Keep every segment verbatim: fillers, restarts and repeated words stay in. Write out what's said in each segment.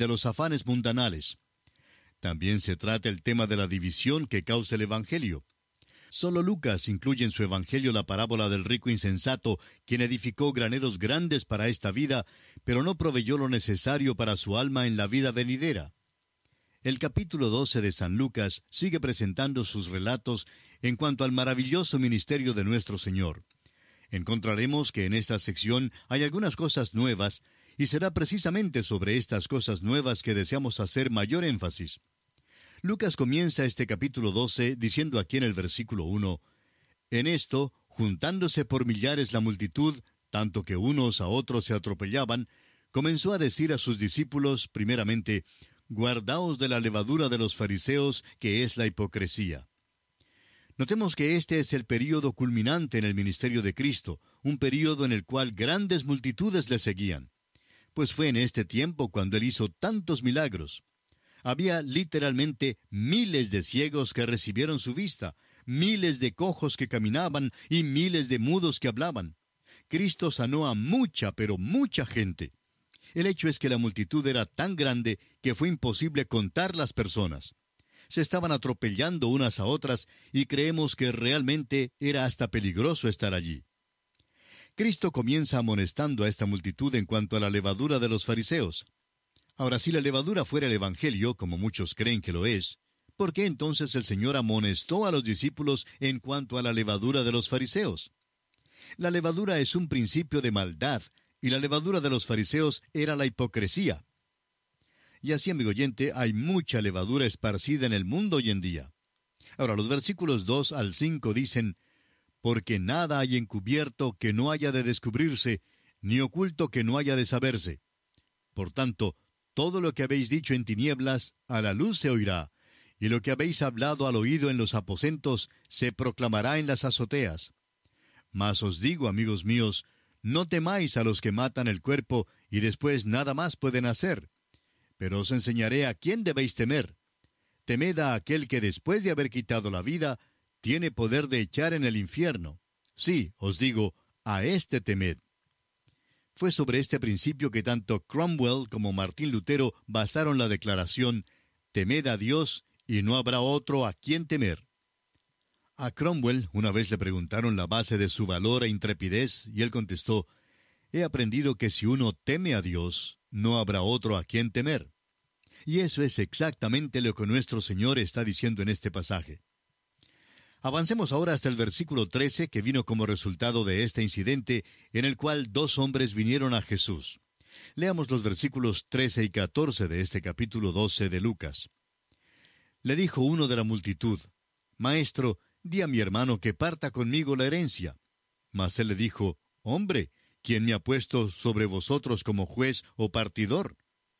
de los afanes mundanales. También se trata el tema de la división que causa el Evangelio. Solo Lucas incluye en su Evangelio la parábola del rico insensato, quien edificó graneros grandes para esta vida, pero no proveyó lo necesario para su alma en la vida venidera. El capítulo doce de San Lucas sigue presentando sus relatos en cuanto al maravilloso ministerio de nuestro Señor. Encontraremos que en esta sección hay algunas cosas nuevas, y será precisamente sobre estas cosas nuevas que deseamos hacer mayor énfasis. Lucas comienza este capítulo doce diciendo aquí en el versículo uno, «En esto, juntándose por millares la multitud, tanto que unos a otros se atropellaban, comenzó a decir a sus discípulos, primeramente, guardaos de la levadura de los fariseos, que es la hipocresía». Notemos que este es el período culminante en el ministerio de Cristo, un período en el cual grandes multitudes le seguían. Pues fue en este tiempo cuando Él hizo tantos milagros. Había literalmente miles de ciegos que recibieron su vista, miles de cojos que caminaban y miles de mudos que hablaban. Cristo sanó a mucha, pero mucha gente. El hecho es que la multitud era tan grande que fue imposible contar las personas. Se estaban atropellando unas a otras y creemos que realmente era hasta peligroso estar allí. Cristo comienza amonestando a esta multitud en cuanto a la levadura de los fariseos. Ahora, si la levadura fuera el Evangelio, como muchos creen que lo es, ¿por qué entonces el Señor amonestó a los discípulos en cuanto a la levadura de los fariseos? La levadura es un principio de maldad, y la levadura de los fariseos era la hipocresía. Y así, amigo oyente, hay mucha levadura esparcida en el mundo hoy en día. Ahora, los versículos dos al cinco dicen, «Porque nada hay encubierto que no haya de descubrirse, ni oculto que no haya de saberse. Por tanto, todo lo que habéis dicho en tinieblas, a la luz se oirá, y lo que habéis hablado al oído en los aposentos, se proclamará en las azoteas. Mas os digo, amigos míos, no temáis a los que matan el cuerpo, y después nada más pueden hacer. Pero os enseñaré a quién debéis temer. Temed a aquel que después de haber quitado la vida, tiene poder de echar en el infierno. Sí, os digo, a éste temed». Fue sobre este principio que tanto Cromwell como Martín Lutero basaron la declaración, «Temed a Dios, y no habrá otro a quien temer». A Cromwell una vez le preguntaron la base de su valor e intrepidez, y él contestó, «He aprendido que si uno teme a Dios, no habrá otro a quien temer». Y eso es exactamente lo que nuestro Señor está diciendo en este pasaje. Avancemos ahora hasta el versículo trece, que vino como resultado de este incidente, en el cual dos hombres vinieron a Jesús. Leamos los versículos trece y catorce de este capítulo doce de Lucas. Le dijo uno de la multitud, «Maestro, di a mi hermano que parta conmigo la herencia». Mas él le dijo, «Hombre, ¿quién me ha puesto sobre vosotros como juez o partidor?»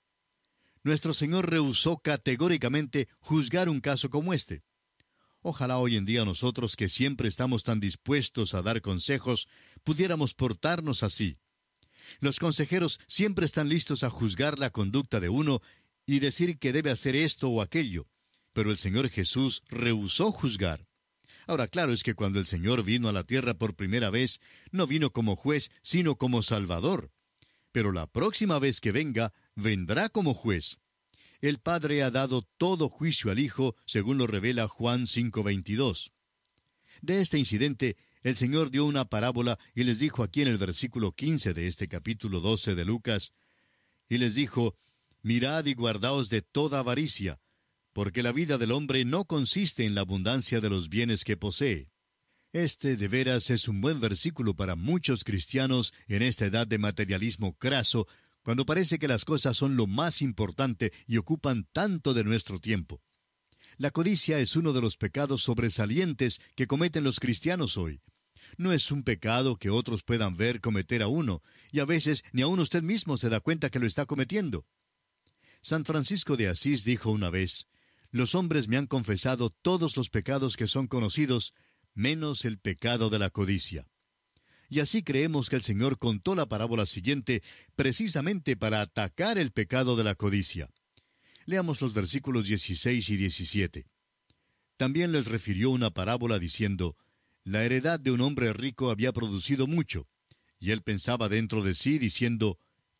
Nuestro Señor rehusó categóricamente juzgar un caso como este. Ojalá hoy en día nosotros, que siempre estamos tan dispuestos a dar consejos, pudiéramos portarnos así. Los consejeros siempre están listos a juzgar la conducta de uno y decir que debe hacer esto o aquello, pero el Señor Jesús rehusó juzgar. Ahora, claro es que cuando el Señor vino a la tierra por primera vez, no vino como juez, sino como Salvador. Pero la próxima vez que venga, vendrá como juez. El Padre ha dado todo juicio al Hijo, según lo revela Juan cinco veintidós. De este incidente, el Señor dio una parábola y les dijo aquí en el versículo quince de este capítulo doce de Lucas, y les dijo, «Mirad y guardaos de toda avaricia, porque la vida del hombre no consiste en la abundancia de los bienes que posee». Este, de veras, es un buen versículo para muchos cristianos en esta edad de materialismo craso, cuando parece que las cosas son lo más importante y ocupan tanto de nuestro tiempo. La codicia es uno de los pecados sobresalientes que cometen los cristianos hoy. No es un pecado que otros puedan ver cometer a uno, y a veces ni aun usted mismo se da cuenta que lo está cometiendo. San Francisco de Asís dijo una vez, «Los hombres me han confesado todos los pecados que son conocidos, menos el pecado de la codicia». Y así creemos que el Señor contó la parábola siguiente precisamente para atacar el pecado de la codicia. Leamos los versículos dieciséis y diecisiete. También les refirió una parábola diciendo, «La heredad de un hombre rico había producido mucho, y él pensaba dentro de sí, diciendo,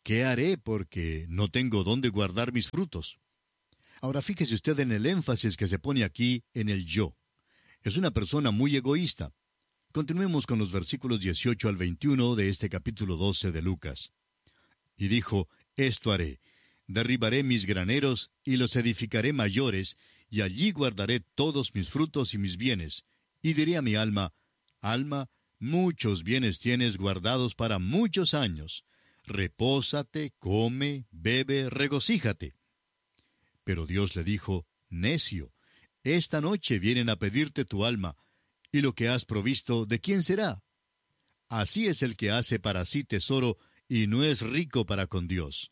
¿qué haré porque no tengo dónde guardar mis frutos? Ahora fíjese usted en el énfasis que se pone aquí en el yo. Es una persona muy egoísta. Continuemos con los versículos dieciocho al veintiuno de este capítulo doce de Lucas. Y dijo, esto haré, derribaré mis graneros y los edificaré mayores, y allí guardaré todos mis frutos y mis bienes. Y diré a mi alma, alma, muchos bienes tienes guardados para muchos años. Repósate, come, bebe, regocíjate. Pero Dios le dijo, necio, esta noche vienen a pedirte tu alma, y lo que has provisto, ¿de quién será? Así es el que hace para sí tesoro, y no es rico para con Dios.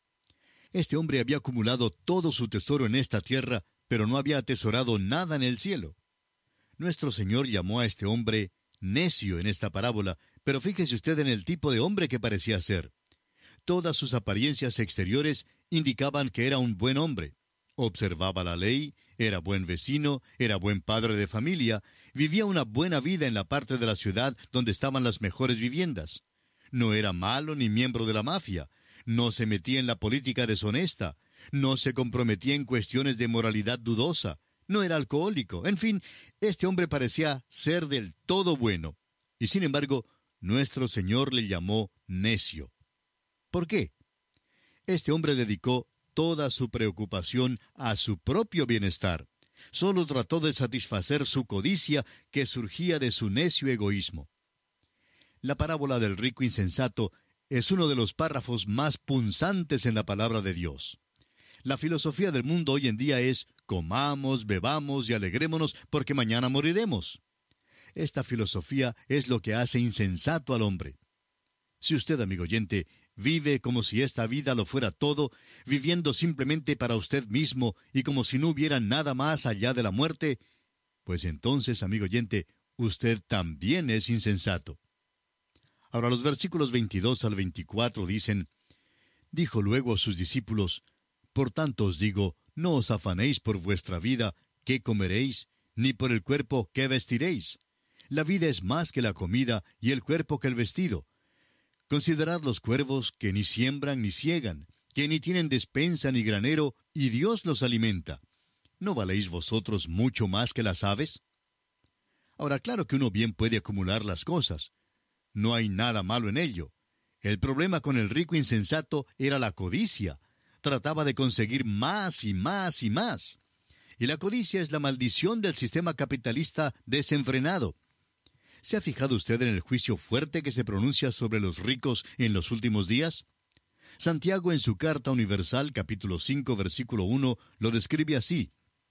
Este hombre había acumulado todo su tesoro en esta tierra, pero no había atesorado nada en el cielo. Nuestro Señor llamó a este hombre necio en esta parábola, pero fíjese usted en el tipo de hombre que parecía ser. Todas sus apariencias exteriores indicaban que era un buen hombre. Observaba la ley, era buen vecino, era buen padre de familia, vivía una buena vida en la parte de la ciudad donde estaban las mejores viviendas. No era malo ni miembro de la mafia, no se metía en la política deshonesta, no se comprometía en cuestiones de moralidad dudosa, no era alcohólico, en fin, este hombre parecía ser del todo bueno. Y sin embargo, nuestro Señor le llamó necio. ¿Por qué? Este hombre dedicó toda su preocupación a su propio bienestar. Solo trató de satisfacer su codicia que surgía de su necio egoísmo. La parábola del rico insensato es uno de los párrafos más punzantes en la palabra de Dios. La filosofía del mundo hoy en día es comamos, bebamos y alegrémonos porque mañana moriremos. Esta filosofía es lo que hace insensato al hombre. Si usted, amigo oyente, vive como si esta vida lo fuera todo, viviendo simplemente para usted mismo y como si no hubiera nada más allá de la muerte, pues entonces, amigo oyente, usted también es insensato. Ahora los versículos veintidós al veinticuatro dicen, dijo luego a sus discípulos, por tanto os digo, no os afanéis por vuestra vida, qué comeréis, ni por el cuerpo, qué vestiréis. La vida es más que la comida, y el cuerpo que el vestido. Considerad los cuervos que ni siembran ni siegan, que ni tienen despensa ni granero, y Dios los alimenta. ¿No valéis vosotros mucho más que las aves? Ahora, claro que uno bien puede acumular las cosas. No hay nada malo en ello. El problema con el rico insensato era la codicia. Trataba de conseguir más y más y más. Y la codicia es la maldición del sistema capitalista desenfrenado. ¿Se ha fijado usted en el juicio fuerte que se pronuncia sobre los ricos en los últimos días? Santiago en su Carta Universal, capítulo cinco, versículo uno, lo describe así.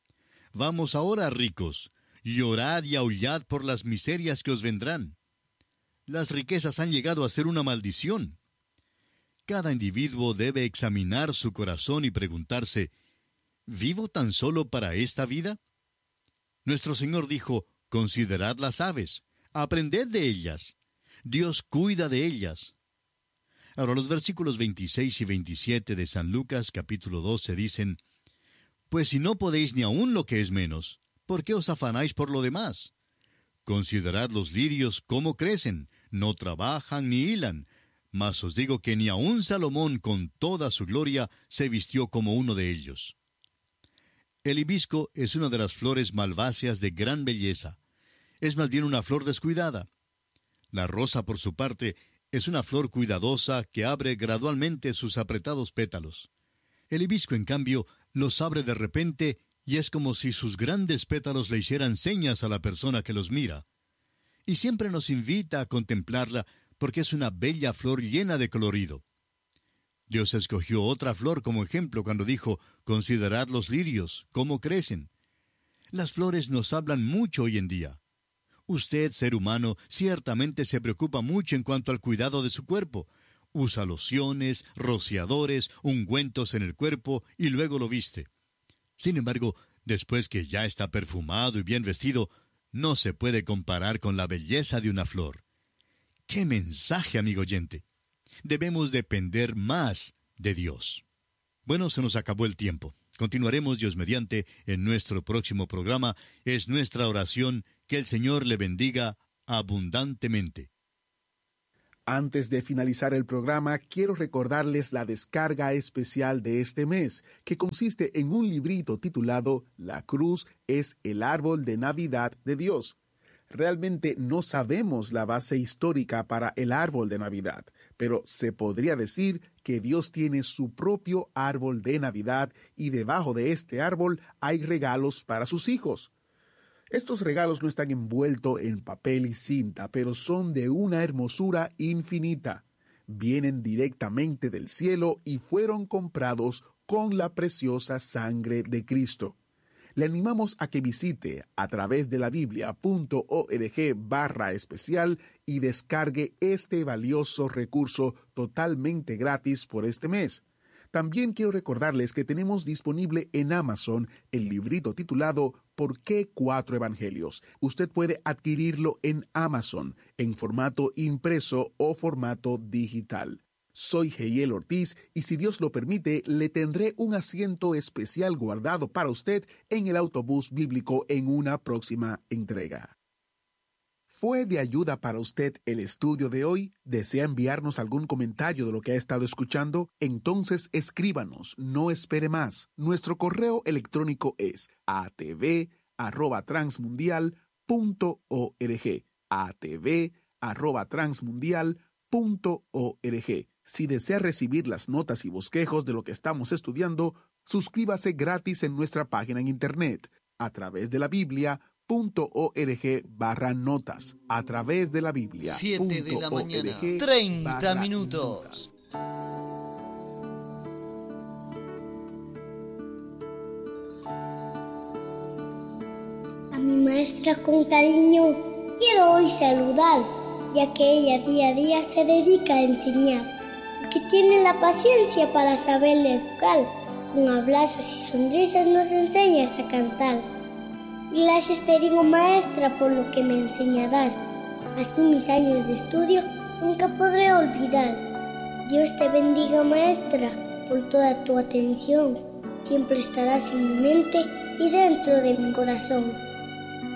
Vamos ahora, ricos, llorad y aullad por las miserias que os vendrán. Las riquezas han llegado a ser una maldición. Cada individuo debe examinar su corazón y preguntarse, ¿vivo tan solo para esta vida? Nuestro Señor dijo, considerad las aves, aprended de ellas. Dios cuida de ellas. Ahora los versículos veintiséis y veintisiete de San Lucas capítulo doce dicen, pues si no podéis ni aun lo que es menos, ¿por qué os afanáis por lo demás? Considerad los lirios cómo crecen, no trabajan ni hilan, mas os digo que ni aun Salomón con toda su gloria se vistió como uno de ellos. El hibisco es una de las flores malváceas de gran belleza. Es más bien una flor descuidada. La rosa, por su parte, es una flor cuidadosa que abre gradualmente sus apretados pétalos. El hibisco, en cambio, los abre de repente y es como si sus grandes pétalos le hicieran señas a la persona que los mira. Y siempre nos invita a contemplarla porque es una bella flor llena de colorido. Dios escogió otra flor como ejemplo cuando dijo, considerad los lirios, cómo crecen. Las flores nos hablan mucho hoy en día. Usted, ser humano, ciertamente se preocupa mucho en cuanto al cuidado de su cuerpo. Usa lociones, rociadores, ungüentos en el cuerpo y luego lo viste. Sin embargo, después que ya está perfumado y bien vestido, no se puede comparar con la belleza de una flor. ¡Qué mensaje, amigo oyente! Debemos depender más de Dios. Bueno, se nos acabó el tiempo. Continuaremos, Dios mediante, en nuestro próximo programa. Es nuestra oración que el Señor le bendiga abundantemente. Antes de finalizar el programa, quiero recordarles la descarga especial de este mes, que consiste en un librito titulado La cruz es el árbol de Navidad de Dios. Realmente no sabemos la base histórica para el árbol de Navidad, pero se podría decir que Dios tiene su propio árbol de Navidad y debajo de este árbol hay regalos para sus hijos. Estos regalos no están envueltos en papel y cinta, pero son de una hermosura infinita. Vienen directamente del cielo y fueron comprados con la preciosa sangre de Cristo. Le animamos a que visite a través de la biblia punto org barra especial y descargue este valioso recurso totalmente gratis por este mes. También quiero recordarles que tenemos disponible en Amazon el librito titulado ¿Por qué cuatro evangelios? Usted puede adquirirlo en Amazon en formato impreso o formato digital. Soy Heiel Ortiz y si Dios lo permite, le tendré un asiento especial guardado para usted en el autobús bíblico en una próxima entrega. ¿Fue de ayuda para usted el estudio de hoy? ¿Desea enviarnos algún comentario de lo que ha estado escuchando? Entonces escríbanos, no espere más. Nuestro correo electrónico es a t v arroba transmundial punto org. a t v arroba transmundial punto org. Si desea recibir las notas y bosquejos de lo que estamos estudiando, suscríbase gratis en nuestra página en internet a través de la Biblia. Punto org barra notas a través de la Biblia. Siete de la mañana, treinta minutos. A mi maestra con cariño quiero hoy saludar, ya que ella día a día se dedica a enseñar, porque tiene la paciencia para saberle educar. Con abrazos y sonrisas nos enseñas a cantar. Gracias te digo, maestra, por lo que me enseñarás. Así mis años de estudio nunca podré olvidar. Dios te bendiga, maestra, por toda tu atención. Siempre estarás en mi mente y dentro de mi corazón.